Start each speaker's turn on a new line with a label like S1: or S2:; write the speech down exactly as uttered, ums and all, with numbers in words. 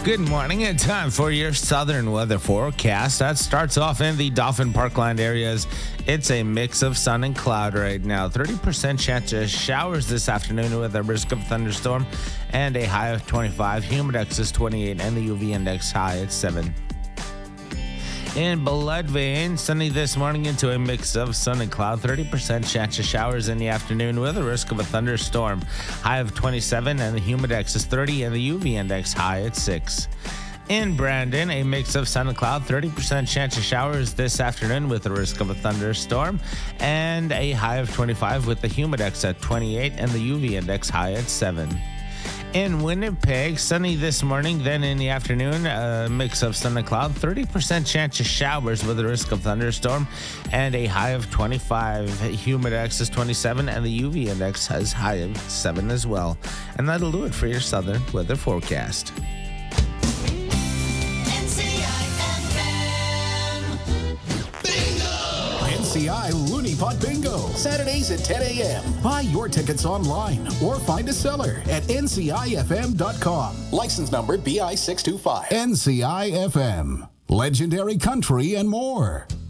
S1: Good morning and time for your southern weather forecast. That starts off in the Dauphin Parkland areas. It's a mix of sun and cloud right now. thirty percent chance of showers this afternoon with a risk of thunderstorm and a high of twenty-five. Humidex is twenty-eight and the U V index high at seven. In Bloodvein, sunny this morning into a mix of sun and cloud. thirty percent chance of showers in the afternoon with a risk of a thunderstorm. High of twenty-seven and the humidex is thirty and the U V index high at six. In Brandon, a mix of sun and cloud. thirty percent chance of showers this afternoon with a risk of a thunderstorm. And a high of twenty-five with the humidex at twenty-eight and the U V index high at seven. In Winnipeg, sunny this morning, then in the afternoon, a mix of sun and cloud. thirty percent chance of showers with a risk of thunderstorm and a high of twenty-five. Humidex is twenty-seven and the U V index has high of seven as well. And that'll do it for your southern weather forecast.
S2: N C I Looney Pot Bingo, Saturdays at ten a.m. Buy your tickets online or find a seller at N C I F M dot com. License number B I six two five. N C I F M, legendary country and more.